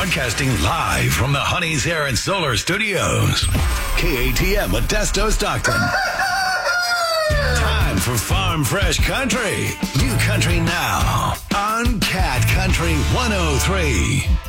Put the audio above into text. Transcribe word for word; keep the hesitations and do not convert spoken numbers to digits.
Broadcasting live from the Honey's Hair and Solar Studios. K A T M Modesto, Stockton. Time for Farm Fresh Country. New country now on Cat Country one oh three.